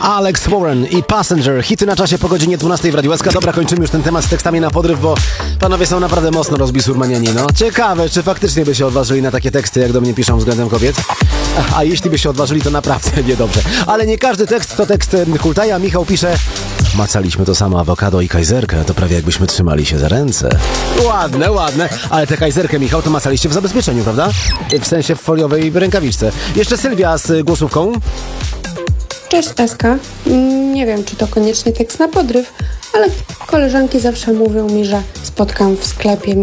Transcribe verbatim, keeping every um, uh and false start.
Alex Warren i Passenger. Hity na czasie po godzinie dwunastej w Radiu S K. Dobra, kończymy już ten temat z tekstami na podryw, bo panowie są naprawdę mocno rozbisurmaniani. No, ciekawe, czy faktycznie by się odważyli na takie teksty, jak do mnie piszą względem kobiet. A, a jeśli by się odważyli, to naprawdę niedobrze. Ale nie każdy tekst to tekst Hultaja. Michał pisze: macaliśmy to samo awokado i kajzerkę, to prawie jakbyśmy trzymali się za ręce. Ładne, ładne. Ale tę kajzerkę, Michał, to macaliście w zabezpieczeniu, prawda? W sensie w foliowej rękawiczce. Jeszcze Sylwia z głosówką. Cześć Eska. Nie wiem, czy to koniecznie tekst na podryw, ale koleżanki zawsze mówią mi, że spotkam w sklepie